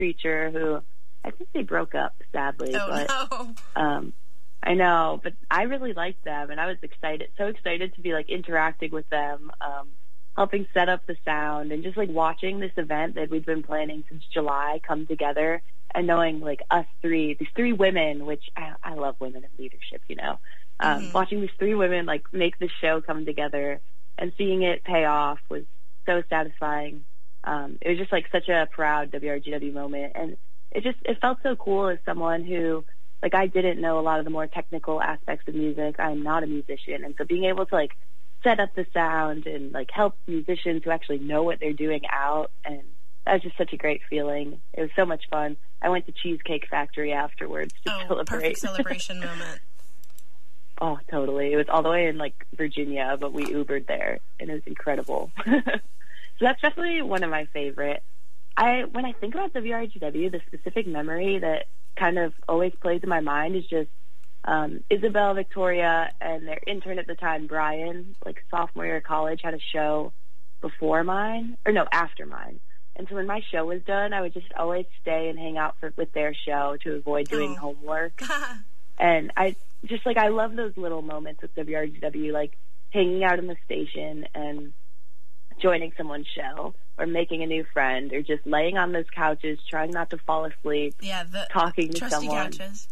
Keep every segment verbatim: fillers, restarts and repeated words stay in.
Creature, who I think they broke up, sadly. Oh, but, no. Um, I know, but I really liked them, and I was excited, so excited to be, like, interacting with them, um, helping set up the sound, and just, like, watching this event that we've been planning since July come together, and knowing, like, us three, these three women, which I, I love women in leadership, you know, um, mm-hmm. watching these three women, like, make this show come together and seeing it pay off was so satisfying. Um, it was just, like, such a proud W R G W moment, and it just, it felt so cool as someone who, like, I didn't know a lot of the more technical aspects of music. I'm not a musician. And so being able to, like, set up the sound and, like, help musicians who actually know what they're doing out, and that was just such a great feeling. It was so much fun. I went to Cheesecake Factory afterwards to oh, celebrate. Perfect celebration moment. Oh, totally. It was all the way in, like, Virginia, but we Ubered there, and it was incredible. So that's definitely one of my favorite. I when I think about W R G W, the specific memory that kind of always plays in my mind is just um, Isabel, Victoria, and their intern at the time, Brian, like sophomore year of college, had a show before mine, or no, after mine. And so when my show was done, I would just always stay and hang out for, with their show to avoid doing oh. homework. And I just, like, I love those little moments with W R G W, like hanging out in the station and joining someone's show, or making a new friend, or just laying on those couches, trying not to fall asleep, yeah, the talking to trusty someone. couches.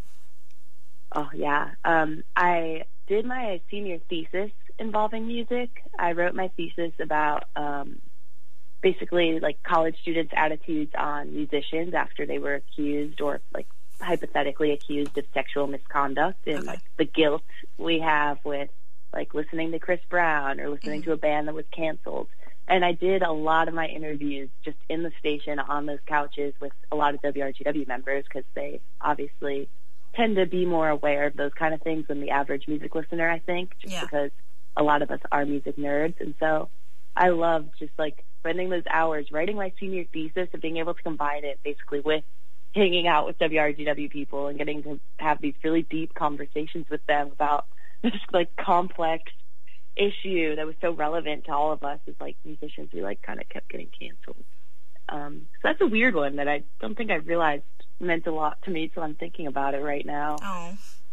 Oh, yeah. Um, I did my senior thesis involving music. I wrote my thesis about um, basically, like, college students' attitudes on musicians after they were accused or, like, hypothetically accused of sexual misconduct, and, okay. like, the guilt we have with, like, listening to Chris Brown or listening mm-hmm. to a band that was canceled. And I did a lot of my interviews just in the station on those couches with a lot of W R G W members, because they obviously tend to be more aware of those kind of things than the average music listener, I think, just yeah. because a lot of us are music nerds. And so I loved just, like, spending those hours writing my senior thesis and being able to combine it basically with hanging out with W R G W people and getting to have these really deep conversations with them about this, like, complex issue that was so relevant to all of us as, like, musicians. We, like, kind of kept getting canceled. Um, so that's a weird one that I don't think I realized meant a lot to me till I'm thinking about it right now. Oh,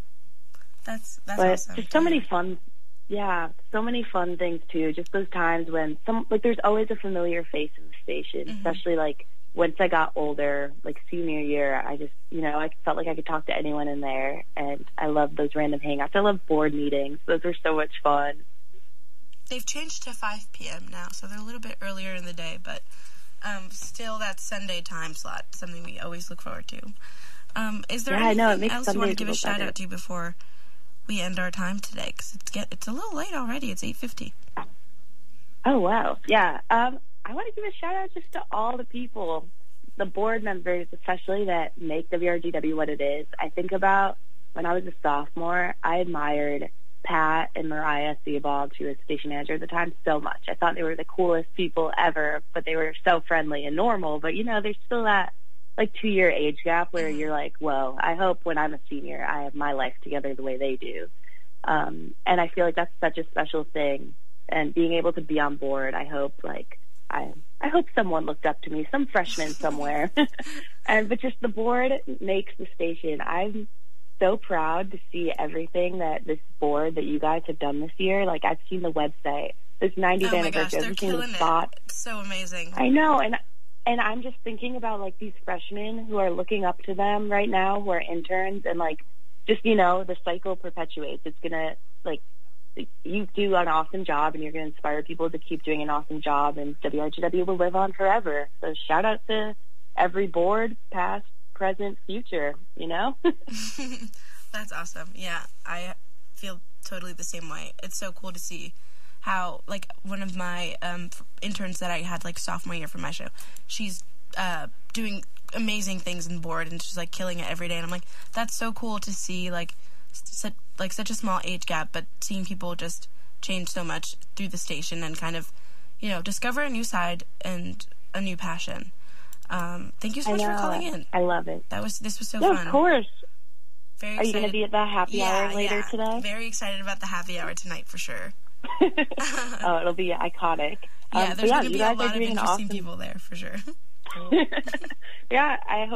that's that's but awesome. Just so many fun, yeah, so many fun things too. Just those times when some, like, there's always a familiar face in the station, mm-hmm. especially, like, once I got older, like senior year, I just, you know, I felt like I could talk to anyone in there, and I love those random hangouts. I love board meetings. Those were so much fun. They've changed to five p.m. now, so they're a little bit earlier in the day, but um, still that Sunday time slot, something we always look forward to. Um, is there yeah, anything know, it makes else you want to give a shout better. out to before we end our time today? Because it's get it's a little late already. It's eight fifty. Oh, wow. Yeah. Um, I want to give a shout out just to all the people, the board members especially, that make W R G W what it is. I think about when I was a sophomore, I admired Pat and Mariah Theobald, who was station manager at the time, so much. I thought they were the coolest people ever, but they were so friendly and normal. But, you know, there's still that, like, two-year age gap where you're like, whoa, I hope when I'm a senior I have my life together the way they do. Um, and I feel like that's such a special thing. And being able to be on board, I hope, like, I I hope someone looked up to me, some freshman somewhere. and But just the board makes the station. I'm so proud to see everything that this board that you guys have done this year. Like, I've seen the website, this ninetieth oh my gosh, anniversary. they're I've seen killing the spot. it. It's so amazing. I know, and and I'm just thinking about, like, these freshmen who are looking up to them right now, who are interns, and, like, just, you know, the cycle perpetuates. It's gonna, like, you do an awesome job, and you're gonna inspire people to keep doing an awesome job, and W R G W will live on forever. So shout out to every board, past, present, future. You know. That's awesome. Yeah, I feel totally the same way. It's so cool to see how, like, one of my um, interns that I had, like, sophomore year for my show, she's uh, doing amazing things in board, and she's, like, killing it every day. And I'm like, that's so cool to see, like, such, like such a small age gap, but seeing people just change so much through the station and kind of, you know, discover a new side and a new passion. Um, thank you so much for calling in. I love it. That was this was so no, fun. Of course. Very Are excited. you going to be at the happy yeah, hour later yeah. today? Very excited about the happy hour tonight for sure. Oh, it'll be iconic. Yeah, um, there's yeah, going to be a lot of interesting awesome... people there for sure. cool. Yeah, I hope